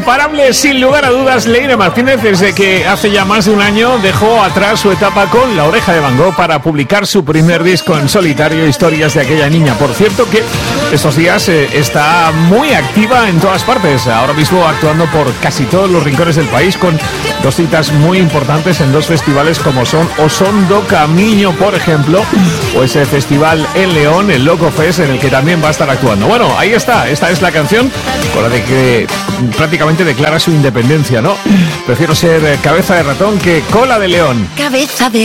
imparable, sin lugar a dudas, Leire Martínez, desde que hace ya más de un año dejó atrás su etapa con La Oreja de Van Gogh para publicar su primer disco en solitario, Historias de aquella niña. Por cierto que estos días está muy activa en todas partes, ahora mismo actuando por casi todos los rincones del país, con dos citas muy importantes en dos festivales como son Osondo Camiño, por ejemplo, o ese festival en León, el Loco Fest, en el que también va a estar actuando. Bueno, ahí está, esta es la canción con la de que prácticamente declara su independencia, ¿no? Prefiero ser cabeza de ratón que cola de león. Cabeza de